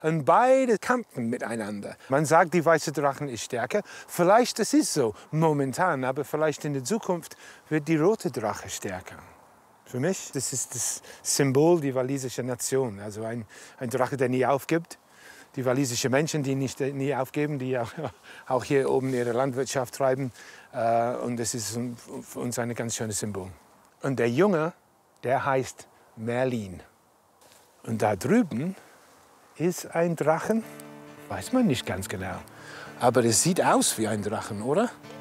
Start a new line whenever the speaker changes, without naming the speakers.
Und beide kämpfen miteinander. Man sagt, die weiße Drachen ist stärker. Vielleicht das ist so momentan, aber vielleicht in der Zukunft wird die rote Drache stärker. Für mich, das ist das Symbol der walisischen Nation. Also ein Drache, der nie aufgibt. Die walisischen Menschen, die nie aufgeben, die auch hier oben ihre Landwirtschaft treiben. Und das ist für uns ein ganz schönes Symbol. Und der Junge, der heißt Merlin. Und da drüben ist ein Drachen, weiß man nicht ganz genau. Aber es sieht aus wie ein Drachen, oder?